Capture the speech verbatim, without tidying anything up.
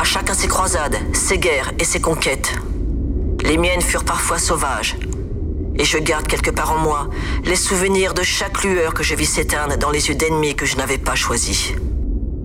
À chacun ses croisades, ses guerres et ses conquêtes. Les miennes furent parfois sauvages. Et je garde quelque part en moi les souvenirs de chaque lueur que je vis s'éteindre dans les yeux d'ennemis que je n'avais pas choisis.